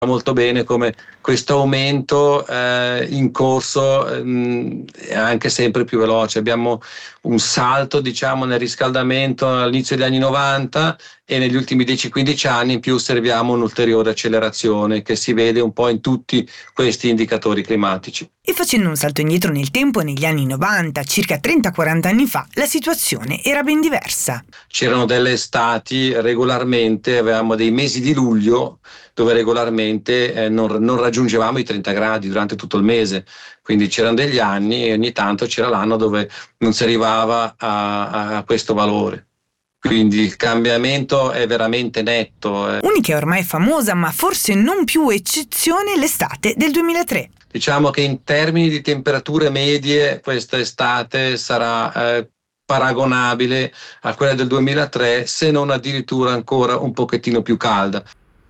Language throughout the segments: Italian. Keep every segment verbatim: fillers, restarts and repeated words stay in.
molto bene come questo aumento eh, in corso ehm, è anche sempre più veloce. Abbiamo un salto, diciamo, nel riscaldamento all'inizio degli anni novanta e negli ultimi dieci quindici anni in più osserviamo un'ulteriore accelerazione che si vede un po' in tutti questi indicatori climatici. E facendo un salto indietro nel tempo, negli anni novanta, circa trenta quaranta anni fa, la situazione era ben diversa. C'erano delle estati regolarmente, avevamo dei mesi di luglio dove regolarmente eh, non, non raggiungevamo i trenta gradi durante tutto il mese, quindi c'erano degli anni e ogni tanto c'era l'anno dove non si arrivava a, a questo valore. Quindi il cambiamento è veramente netto. Unica e ormai famosa, ma forse non più eccezione, l'estate del duemilatré. Diciamo che in termini di temperature medie questa estate sarà eh, paragonabile a quella del duemilatré, se non addirittura ancora un pochettino più calda.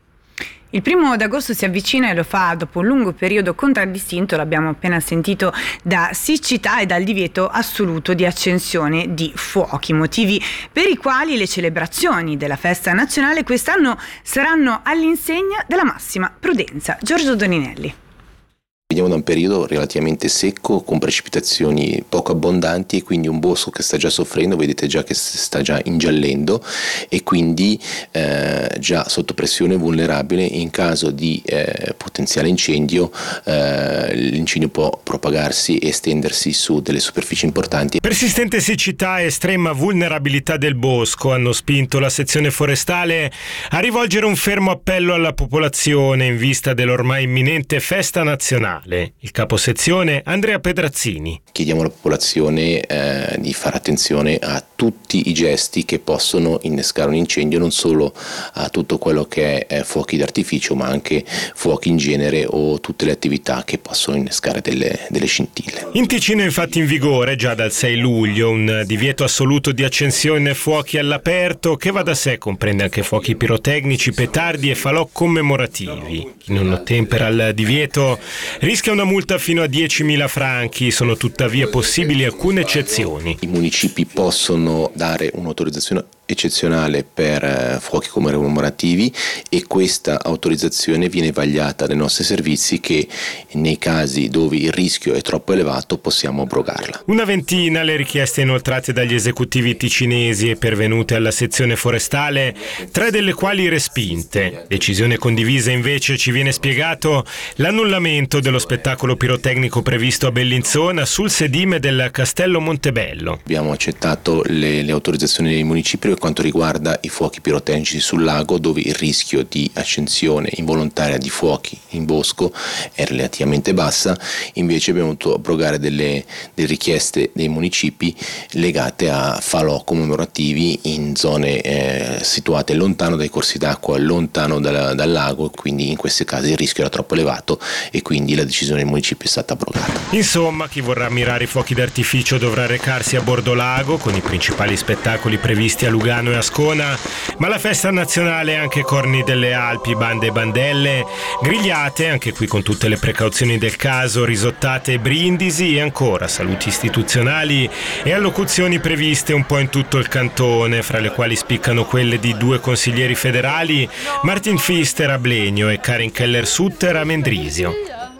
Il primo d'agosto si avvicina e lo fa dopo un lungo periodo contraddistinto, l'abbiamo appena sentito, da siccità e dal divieto assoluto di accensione di fuochi, motivi per i quali le celebrazioni della festa nazionale quest'anno saranno all'insegna della massima prudenza. Giorgio Doninelli. Veniamo da un periodo relativamente secco con precipitazioni poco abbondanti e quindi un bosco che sta già soffrendo, vedete già che sta già ingiallendo e quindi eh, già sotto pressione vulnerabile. In caso di eh, potenziale incendio eh, l'incendio può propagarsi e estendersi su delle superfici importanti. Persistente siccità e estrema vulnerabilità del bosco hanno spinto la sezione forestale a rivolgere un fermo appello alla popolazione in vista dell'ormai imminente festa nazionale. Il caposezione Andrea Pedrazzini. Chiediamo alla popolazione eh, di fare attenzione a tutti i gesti che possono innescare un incendio, non solo a tutto quello che è eh, fuochi d'artificio, ma anche fuochi in genere o tutte le attività che possono innescare delle, delle scintille. In Ticino è infatti in vigore già dal sei luglio un divieto assoluto di accensione fuochi all'aperto che va da sé comprende anche fuochi pirotecnici, petardi e falò commemorativi. Chi non ottempera al divieto rischia una multa fino a diecimila franchi, sono tuttavia possibili alcune eccezioni. I municipi possono dare un'autorizzazione eccezionale per eh, fuochi commemorativi e questa autorizzazione viene vagliata dai nostri servizi che nei casi dove il rischio è troppo elevato possiamo abrogarla. Una ventina le richieste inoltrate dagli esecutivi ticinesi e pervenute alla sezione forestale, tre delle quali respinte. Decisione condivisa invece, ci viene spiegato, l'annullamento dello spettacolo pirotecnico previsto a Bellinzona sul sedime del Castello Montebello. Abbiamo accettato le, le autorizzazioni dei municipi per quanto riguarda i fuochi pirotecnici sul lago, dove il rischio di accensione involontaria di fuochi in bosco è relativamente bassa. Invece abbiamo dovuto abrogare delle, delle richieste dei municipi legate a falò commemorativi in zone eh, situate lontano dai corsi d'acqua, lontano dal, dal lago, quindi in questi casi il rischio era troppo elevato e quindi la decisione del municipio è stata abrogata. Insomma, chi vorrà ammirare i fuochi d'artificio dovrà recarsi a bordo lago con i principali spettacoli previsti a Lugano e Ascona, ma la festa nazionale anche Corni delle Alpi, bande e bandelle, grigliate, anche qui con tutte le precauzioni del caso, risottate e brindisi e ancora saluti istituzionali e allocuzioni previste un po' in tutto il cantone, fra le quali spiccano quelle di due consiglieri federali, Martin Pfister a Blegno e Karin Keller-Sutter a Mendrisio.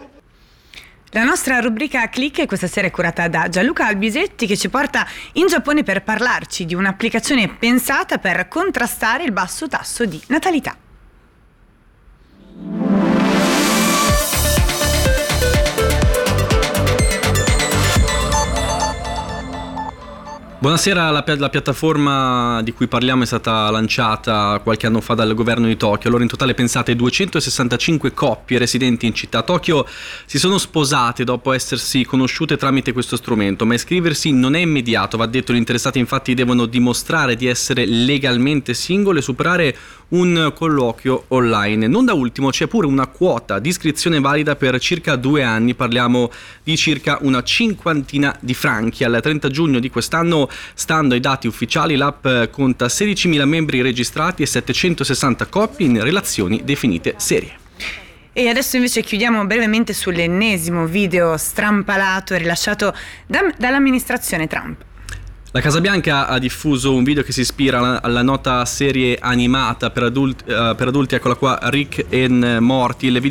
La nostra rubrica Click questa sera è curata da Gianluca Albisetti, che ci porta in Giappone per parlarci di un'applicazione pensata per contrastare il basso tasso di natalità. Buonasera, la, la piattaforma di cui parliamo è stata lanciata qualche anno fa dal governo di Tokyo. Allora in totale pensate duecentosessantacinque coppie residenti in città Tokyo si sono sposate dopo essersi conosciute tramite questo strumento, ma iscriversi non è immediato, va detto. Gli interessati infatti devono dimostrare di essere legalmente singoli e superare un colloquio online. Non da ultimo c'è pure una quota di iscrizione valida per circa due anni, parliamo di circa una cinquantina di franchi. Al trenta giugno di quest'anno, stando ai dati ufficiali, l'app conta sedicimila membri registrati e settecentosessanta coppie in relazioni definite serie. E adesso invece chiudiamo brevemente sull'ennesimo video strampalato rilasciato da, dall'amministrazione Trump. La Casa Bianca ha diffuso un video che si ispira alla, alla nota serie animata per adulti, uh, per adulti, eccola qua, Rick and Morty. Il video